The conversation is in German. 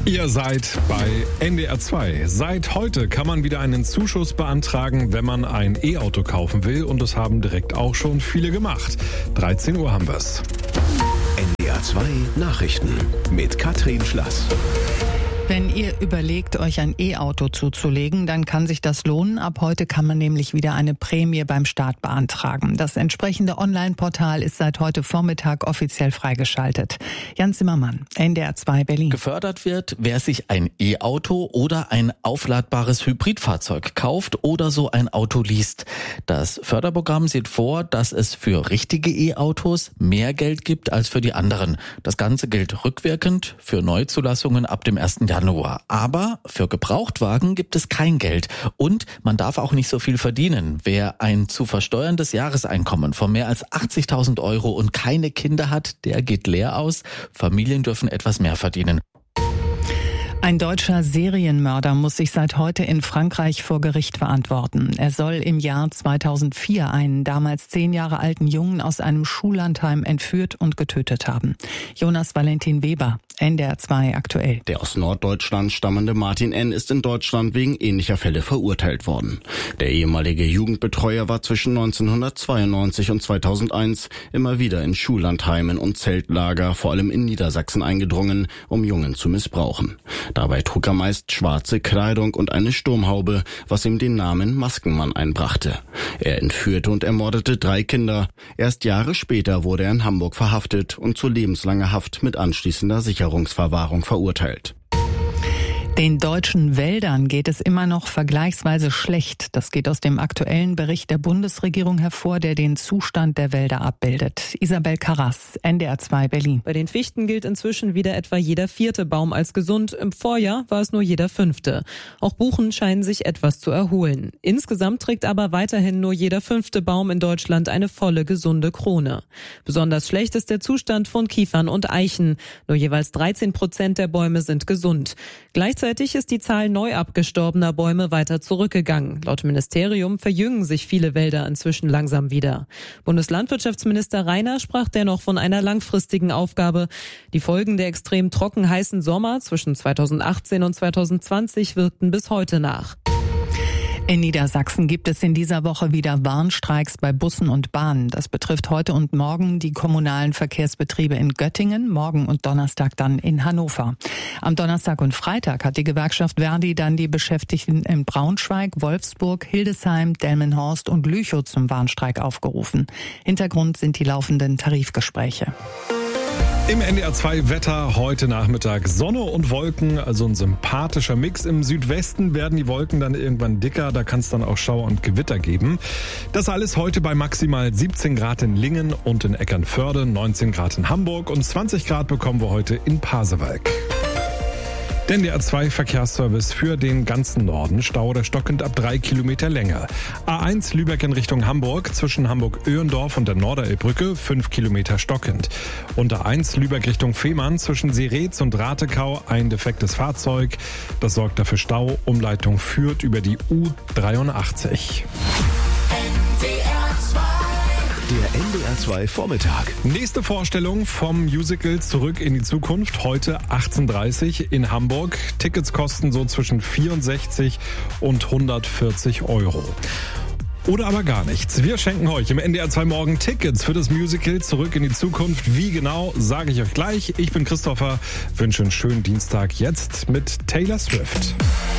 Ihr seid bei NDR 2. Seit heute kann man wieder einen Zuschuss beantragen, wenn man ein E-Auto kaufen will. Und das haben direkt auch schon viele gemacht. 13 Uhr haben wir's. NDR 2 Nachrichten mit Katrin Schlass. Wenn ihr überlegt, euch ein E-Auto zuzulegen, dann kann sich das lohnen. Ab heute kann man nämlich wieder eine Prämie beim Staat beantragen. Das entsprechende Online-Portal ist seit heute Vormittag offiziell freigeschaltet. Jan Zimmermann, NDR 2 Berlin. Gefördert wird, wer sich ein E-Auto oder ein aufladbares Hybridfahrzeug kauft oder so ein Auto liest. Das Förderprogramm sieht vor, dass es für richtige E-Autos mehr Geld gibt als für die anderen. Das Ganze gilt rückwirkend für Neuzulassungen ab dem 1. Januar. Aber für Gebrauchtwagen gibt es kein Geld und man darf auch nicht so viel verdienen. Wer ein zu versteuerndes Jahreseinkommen von mehr als 80.000 Euro und keine Kinder hat, der geht leer aus. Familien dürfen etwas mehr verdienen. Ein deutscher Serienmörder muss sich seit heute in Frankreich vor Gericht verantworten. Er soll im Jahr 2004 einen damals 10 Jahre alten Jungen aus einem Schullandheim entführt und getötet haben. Jonas Valentin Weber, NDR 2 aktuell. Der aus Norddeutschland stammende Martin N. ist in Deutschland wegen ähnlicher Fälle verurteilt worden. Der ehemalige Jugendbetreuer war zwischen 1992 und 2001 immer wieder in Schullandheimen und Zeltlager, vor allem in Niedersachsen, eingedrungen, um Jungen zu missbrauchen. Dabei trug er meist schwarze Kleidung und eine Sturmhaube, was ihm den Namen Maskenmann einbrachte. Er entführte und ermordete 3 Kinder. Erst Jahre später wurde er in Hamburg verhaftet und zu lebenslanger Haft mit anschließender Sicherungsverwahrung verurteilt. Den deutschen Wäldern geht es immer noch vergleichsweise schlecht. Das geht aus dem aktuellen Bericht der Bundesregierung hervor, der den Zustand der Wälder abbildet. Isabel Karras, NDR 2 Berlin. Bei den Fichten gilt inzwischen wieder etwa jeder 4. Baum als gesund. Im Vorjahr war es nur jeder 5. Auch Buchen scheinen sich etwas zu erholen. Insgesamt trägt aber weiterhin nur jeder 5. Baum in Deutschland eine volle, gesunde Krone. Besonders schlecht ist der Zustand von Kiefern und Eichen. Nur jeweils 13% der Bäume sind gesund. Gleichzeitig ist die Zahl neu abgestorbener Bäume weiter zurückgegangen. Laut Ministerium verjüngen sich viele Wälder inzwischen langsam wieder. Bundeslandwirtschaftsminister Reiner sprach dennoch von einer langfristigen Aufgabe. Die Folgen der extrem trocken heißen Sommer zwischen 2018 und 2020 wirkten bis heute nach. In Niedersachsen gibt es in dieser Woche wieder Warnstreiks bei Bussen und Bahnen. Das betrifft heute und morgen die kommunalen Verkehrsbetriebe in Göttingen, morgen und Donnerstag dann in Hannover. Am Donnerstag und Freitag hat die Gewerkschaft Verdi dann die Beschäftigten in Braunschweig, Wolfsburg, Hildesheim, Delmenhorst und Lüchow zum Warnstreik aufgerufen. Hintergrund sind die laufenden Tarifgespräche. Im NDR 2 Wetter heute Nachmittag Sonne und Wolken, also ein sympathischer Mix. Im Südwesten werden die Wolken dann irgendwann dicker, da kann es dann auch Schauer und Gewitter geben. Das alles heute bei maximal 17 Grad in Lingen und in Eckernförde, 19 Grad in Hamburg und 20 Grad bekommen wir heute in Pasewalk. Der NDR 2 Verkehrsservice für den ganzen Norden. Stau oder stockend ab 3 Kilometer Länge. A1 Lübeck in Richtung Hamburg, zwischen Hamburg-Öhendorf und der Norderelbbrücke 5 Kilometer stockend. Und A1 Lübeck Richtung Fehmarn, zwischen Seretz und Ratekau ein defektes Fahrzeug. Das sorgt dafür Stau. Umleitung führt über die U83. Der NDR 2 Vormittag. Nächste Vorstellung vom Musical Zurück in die Zukunft, heute 18:30 Uhr in Hamburg. Tickets kosten so zwischen 64 und 140 Euro. Oder aber gar nichts. Wir schenken euch im NDR 2 Morgen Tickets für das Musical Zurück in die Zukunft. Wie genau, sage ich euch gleich. Ich bin Christopher, wünsche einen schönen Dienstag jetzt mit Taylor Swift.